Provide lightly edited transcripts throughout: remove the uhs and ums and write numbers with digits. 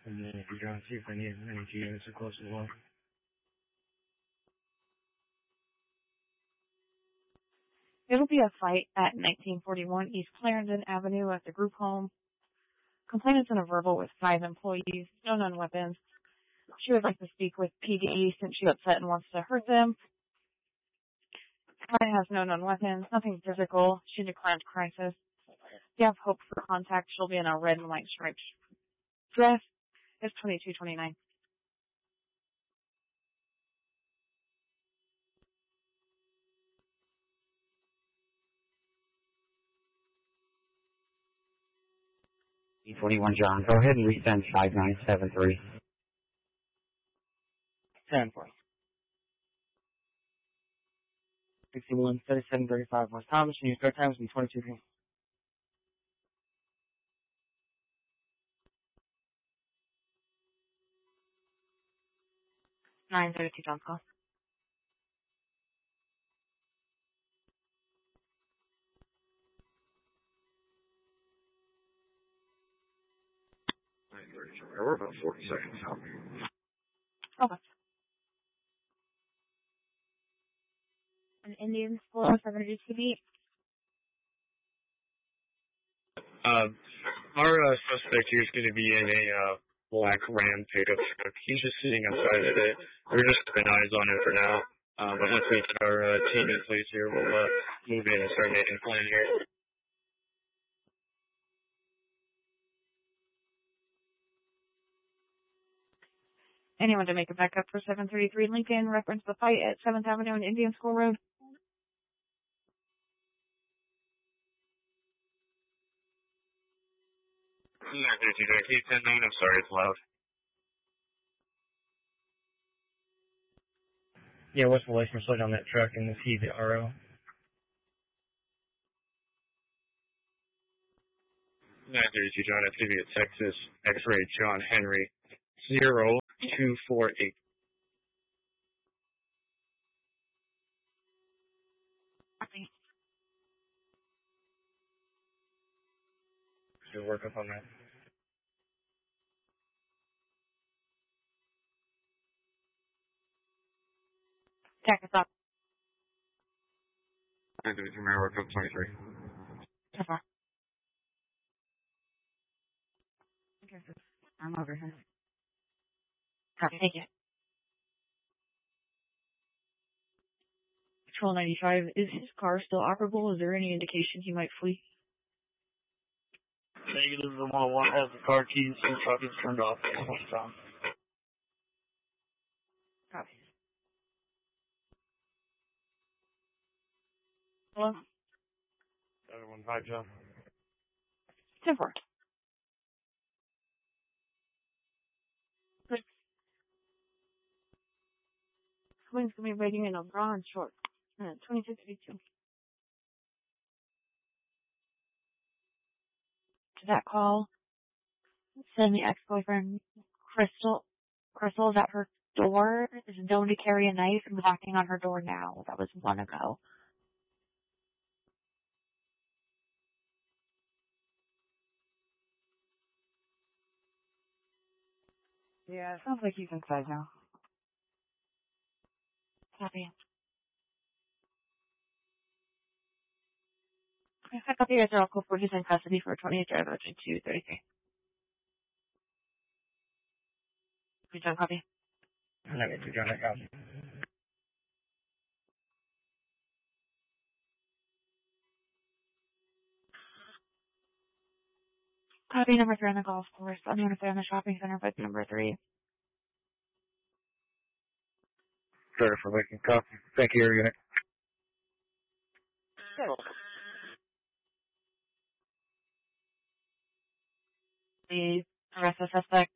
And then if you try to see if I need any units are close as well. It'll be a fight at 1941 East Clarendon Avenue at the group home. Complainant's in a verbal with 5 employees, no known weapons. She would like to speak with PD since she's upset and wants to hurt them. Client has no known weapons, nothing physical. She declared crisis. If you have hope for contact, she'll be in a red and white striped dress. It's 2229. E41 John, go ahead and resend 5973. 10 for 61, 3735 West Thomas, and your start time is in 22. 932 John's call. We're about 40 seconds out. Okay. An Indian school, 700 TV. Our suspect here is going to be in a black Ram pickup truck. He's just sitting outside of it. We're just keeping eyes on him for now. But once we get our team in place here, we'll move in and start making a plan here. Anyone to make a backup for 733 Lincoln, reference the fight at 7th Avenue and Indian School Road. K-10 main, I'm sorry, it's loud. Yeah, what's the license plate on that truck and is he the RO? 932 John, it's going to be a Texas X-ray John Henry 0248. Copy. Should work up on that. Check us up. 932 may work up 23. So far. Okay, so I'm over here. Copy, thank you. Patrol 95, is his car still operable? Is there any indication he might flee? Negative, the 101 has the car keys and the truck is turned off the whole time. Copy. Hello? 715 John. 10-4. Someone's going to be waiting in a bra and short. 2232. To that call, send the ex-boyfriend, Crystal is at her door, is known to carry a knife and knocking on her door now. That was 1 ago. Yeah, it sounds like he's inside now. Copy. I copy you guys are all cool for in custody for 28 drive out to 233. We done copy. 982 John, I copy. Copy number 3 on the golf course. I'm going to say on the shopping center, but number 3. Sorry for making copy. Thank you, unit. The arrest the suspect.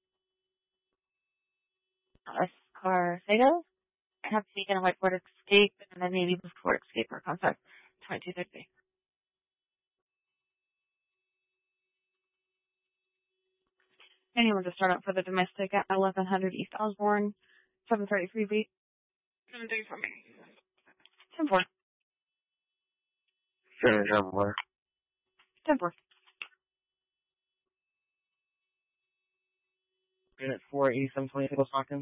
Car Sego. I have taken a white Ford Escape and then maybe before Escape or contact 2250. Anyone to start up for the domestic at 1100 East Osborne, 733 B. 734 me. 10-4. 7 10-4. Unit 48720 St. Hawkins.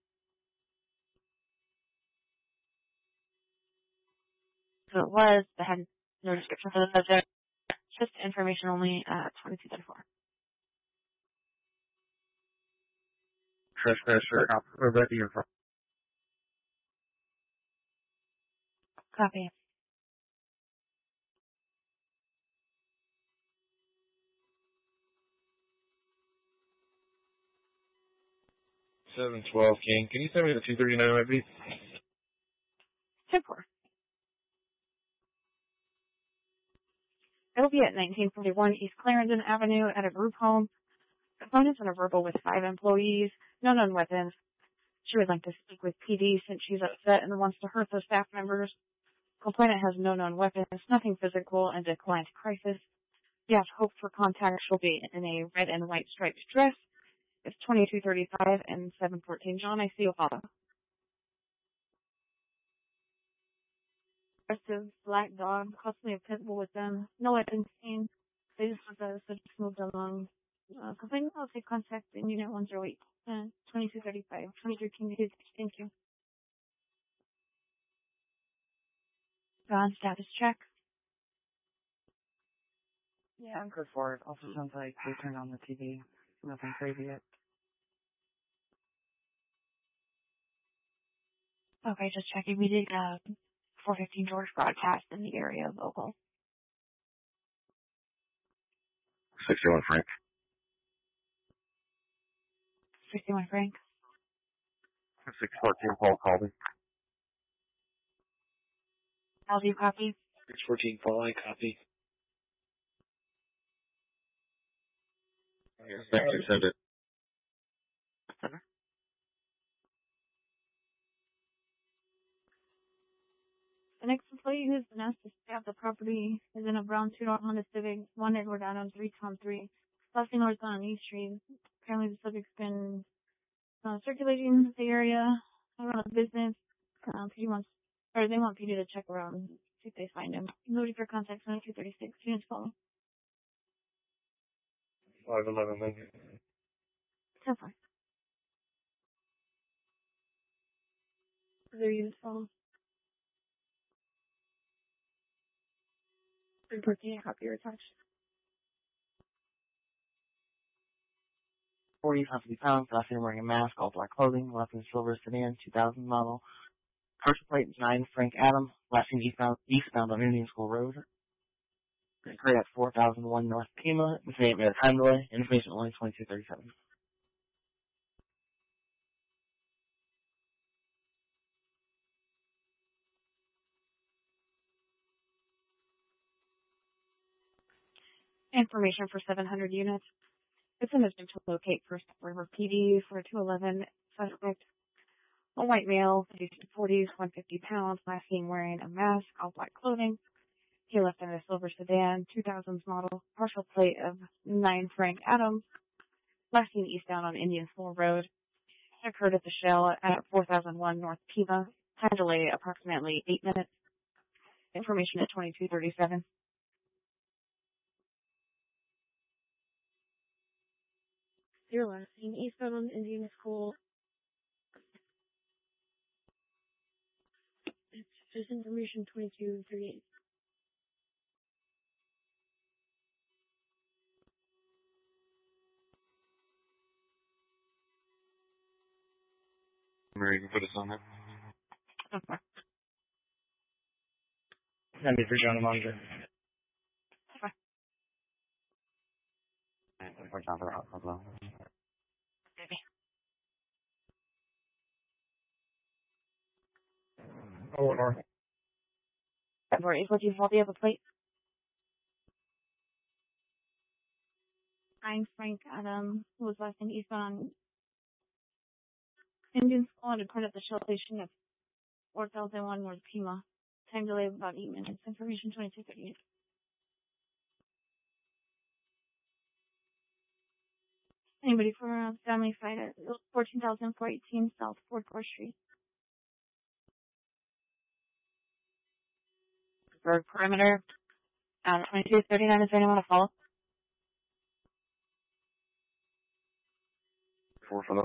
So it was, but had no description for the subject. Just information only at 2234. Trespasser, Rebecca, you're from. Copy. Seven 12 King. Can you send me the 239 maybe? 10-4. It'll be at 1941 East Clarendon Avenue at a group home. Components in a verbal with 5 employees, no known weapons. She would like to speak with PD since she's upset and wants to hurt the staff members. Complainant has no known weapons, nothing physical, and declined crisis. Yes, hope for contact. She'll be in a red and white striped dress. It's 2235 and 714. John, I see you follow. Aggressive black dog, possibly a pit bull with them. No weapons seen. They just want to so just moved along. Complainant, I'll take contact in Unit 108. 2235. 23 Thank you. John, status check. Yeah, I'm good for it. Also sounds like they turned on the TV. Nothing crazy yet. Okay, just checking. We did 415 George broadcast in the area of local. 61 Frank. 61 Frank. 614 Paul Colby. I'll do copy. 614 Paul, I copy. Yes, thank you. Send it. The next employee who's been asked to stay at the property is in a brown two-door Honda Civic, 1 Edward Adams, 3 Tom 3. Last thing north on East Street. Apparently the subject's been circulating the area around the business. PD wants, or they want PD to check around, see if they find him. Noted for contact 2236. Units follow. 511 then. 10-4. Their units follow. Reporting a copy or attached. 40 pounds, last name wearing a mask, all black clothing, left in silver sedan, 2000 model. Commercial plate 9 Frank Adam, last name eastbound on Indian School Road. Occurred at 4001 North Pima, the same time delay, information only 2237. Information for 700 units. It's an attempt to locate First River PD for a 211 suspect. A white male, 40s, 150 pounds, last seen wearing a mask, all black clothing. He left in a silver sedan, 2000s model, partial plate of 9 Frank Adams, last seen eastbound on Indian School Road. It occurred at the Shell at 4001 North Pima. Time delay approximately 8 minutes. Information at 2237. Your last seen eastbound on Indian School. There's information 2238. Mary, you can put us on there. Okay. Send me for John and Monitor. We're talking about hello. Oh, north. February is what you have a plate. 9 Frank Adam, who was last in eastbound on Indian School and occurred at the Shell station of 4001 North Pima. Time delay of about 8 minutes. Information 2238. Anybody for a family fight at 14,418 South Fort Gore Street. Berg perimeter. 2239, is anyone to follow? 4 for the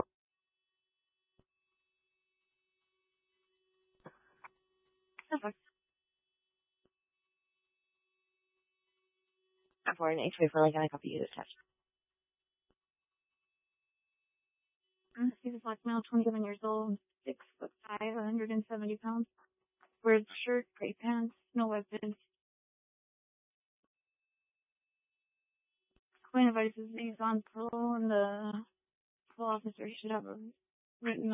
Perfect. For an H-way for like, I copy you this test. He's a black male, 27 years old, 6'5", 170 pounds. Wears a shirt, gray pants, no weapons. Claim devices he's on parole, and the parole officer should have a written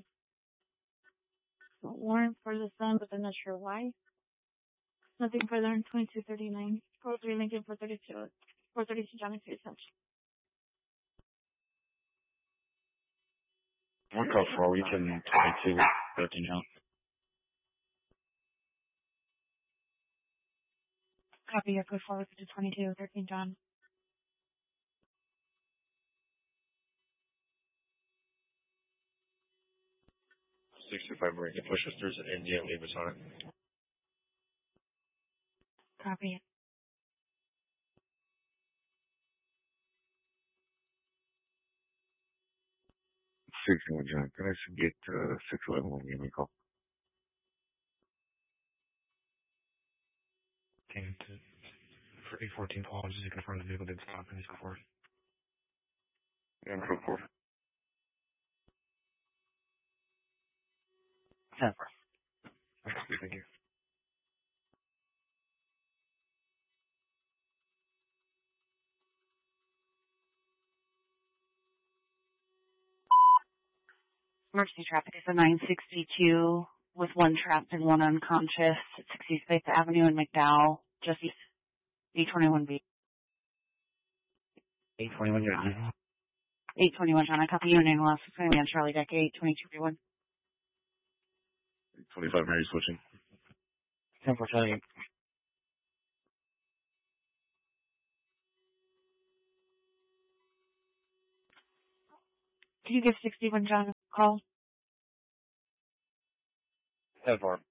warrant for the son, but I'm not sure why. Nothing further than 2239. 403 Lincoln, 432 Johnny Street, such. one call for we can 22, 13 out. Copy your code forward to 2213 John. $65 Marine pushes through an Indian Davis on it. Copy it. 61 John, can I get 611 when you give me a call? Came to for 814 Paul, just to confirm the vehicle did stop and so forth. Yeah, code 4. 10-4. Thank you. Emergency traffic is a 962 with one trapped and one unconscious at 60 Space Avenue in McDowell, just east B21B. 821 John. 821 John, I copy you name last name on Charlie Deck 82231. 25 Mary switching. 10-4 Charlie. Can you give 61 John a call? 10-4.